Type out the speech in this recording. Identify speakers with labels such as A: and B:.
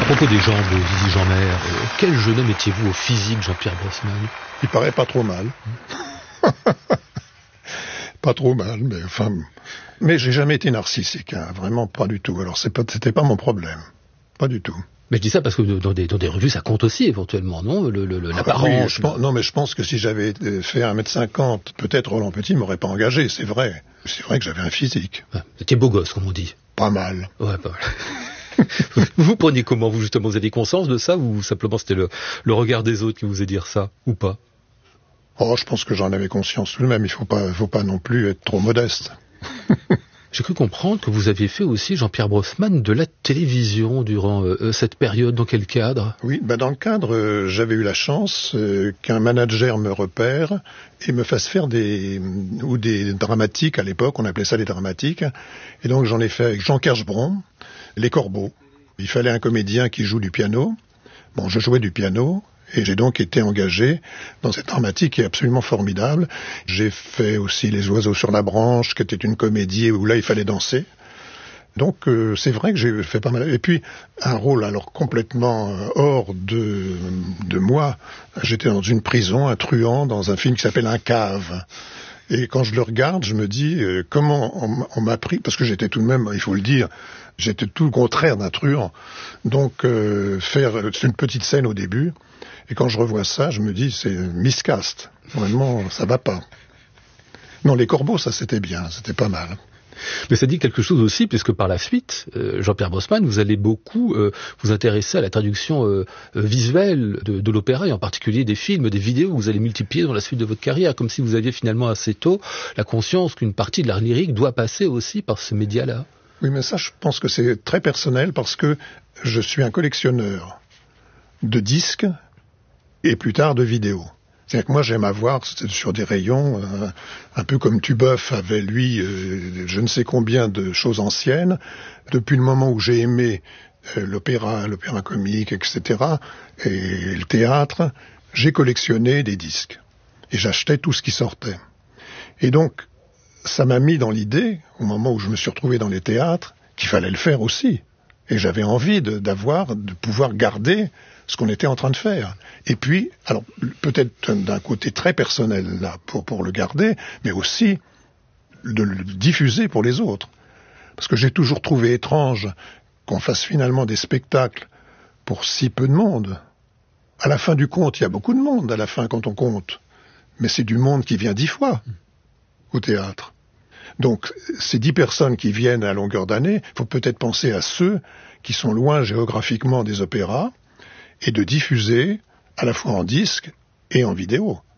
A: propos des jambes, Zizi Jeanmaire, quel jeune homme étiez-vous au physique, Jean-Pierre Brosman?
B: Il paraît pas trop mal. Pas trop mal, mais enfin... Mais j'ai jamais été narcissique, hein, vraiment pas du tout. Alors c'était pas mon problème, pas du tout.
A: Mais je dis ça parce que dans des revues, ça compte aussi éventuellement, non? L'apparence.
B: Oui, non, mais je pense que si j'avais fait 1m50, peut-être Roland Petit m'aurait pas engagé, c'est vrai. C'est vrai que j'avais un physique.
A: Ouais, vous étiez beau gosse, comme on dit.
B: Pas mal.
A: Ouais, pas mal. Vous preniez comment, vous, justement? Vous aviez conscience de ça, ou simplement c'était le regard des autres qui vous faisait dire ça, ou pas?
B: Oh, je pense que j'en avais conscience tout de même. Il faut pas non plus être trop modeste.
A: J'ai cru comprendre que vous aviez fait aussi, Jean-Pierre Brosman, de la télévision durant cette période. Dans quel cadre?
B: Oui, dans le cadre, j'avais eu la chance qu'un manager me repère et me fasse faire des dramatiques. À l'époque, on appelait ça des dramatiques. Et donc j'en ai fait avec Jean Kerschbron, Les Corbeaux. Il fallait un comédien qui joue du piano. Bon, je jouais du piano. Et j'ai donc été engagé dans cette dramatique qui est absolument formidable. J'ai fait aussi Les Oiseaux sur la branche, qui était une comédie où là il fallait danser. Donc c'est vrai que j'ai fait pas mal. Et puis un rôle alors complètement hors de moi. J'étais dans une prison, un truand, dans un film qui s'appelle Un cave. Et quand je le regarde, je me dis comment on m'a pris, parce que j'étais tout de même, il faut le dire, j'étais tout le contraire d'un truand. Donc c'est une petite scène au début. Et quand je revois ça, je me dis, c'est miscast. Vraiment, ça va pas. Non, Les Corbeaux, ça c'était bien, c'était pas mal.
A: Mais ça dit quelque chose aussi, puisque par la suite, Jean-Pierre Brosman, vous allez beaucoup vous intéresser à la traduction visuelle de l'opéra, et en particulier des films, des vidéos que vous allez multiplier dans la suite de votre carrière, comme si vous aviez finalement assez tôt la conscience qu'une partie de l'art lyrique doit passer aussi par ce média-là.
B: Oui, mais ça, je pense que c'est très personnel, parce que je suis un collectionneur de disques, et plus tard de vidéos. C'est-à-dire que moi j'aime avoir sur des rayons, un peu comme Tubeuf avait lui, je ne sais combien de choses anciennes. Depuis le moment où j'ai aimé l'opéra comique, etc., et le théâtre, j'ai collectionné des disques. Et j'achetais tout ce qui sortait. Et donc, ça m'a mis dans l'idée, au moment où je me suis retrouvé dans les théâtres, qu'il fallait le faire aussi. Et j'avais envie de pouvoir garder ce qu'on était en train de faire. Et puis, alors peut-être d'un côté très personnel là pour le garder, mais aussi de le diffuser pour les autres. Parce que j'ai toujours trouvé étrange qu'on fasse finalement des spectacles pour si peu de monde. À la fin du compte, il y a beaucoup de monde à la fin quand on compte. Mais c'est du monde qui vient 10 fois au théâtre. Donc, ces 10 personnes qui viennent à longueur d'année, il faut peut-être penser à ceux qui sont loin géographiquement des opéras, et de diffuser à la fois en disque et en vidéo.